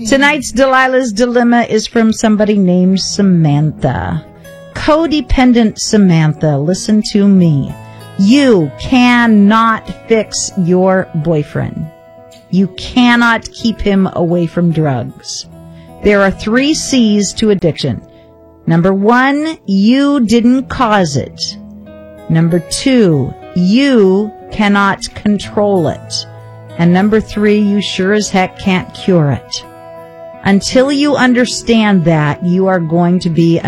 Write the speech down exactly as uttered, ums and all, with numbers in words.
Tonight's Delilah's Dilemma is from somebody named Samantha. Codependent Samantha, listen to me. You cannot fix your boyfriend. You cannot keep him away from drugs. There are three C's to addiction. Number one, you didn't cause it. Number two, you cannot control it. And number three, you sure as heck can't cure it. Until you understand that, you are going to be